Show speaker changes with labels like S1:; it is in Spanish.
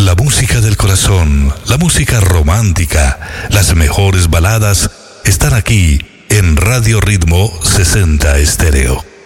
S1: La música del corazón, la música romántica, las mejores baladas están aquí en Radio Ritmo 60 Estéreo.